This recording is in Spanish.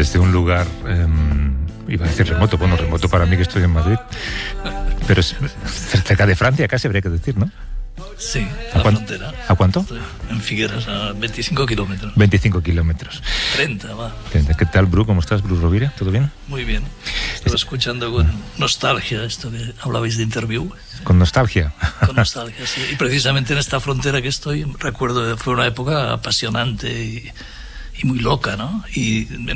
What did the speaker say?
desde un lugar, iba a decir remoto, bueno, remoto para mí que estoy en Madrid, pero es cerca de Francia casi habría que decir, ¿no? Sí, a la frontera. ¿A cuánto? Estoy en Figueras, a 25 kilómetros. 25 kilómetros. 30, va. ¿Qué tal, Bru? ¿Cómo estás, Bru Rovira? ¿Todo bien? Muy bien. Estaba escuchando con nostalgia esto que hablabais de Interview. ¿Con nostalgia? Con nostalgia, sí. Y precisamente en esta frontera que estoy, recuerdo que fue una época apasionante y muy loca, ¿no? Y